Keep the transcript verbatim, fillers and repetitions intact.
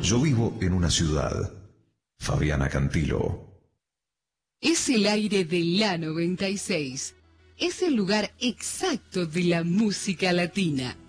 Yo vivo en una ciudad. Fabiana Cantilo. Es el aire de la noventa y seis. Es el lugar exacto de la música latina.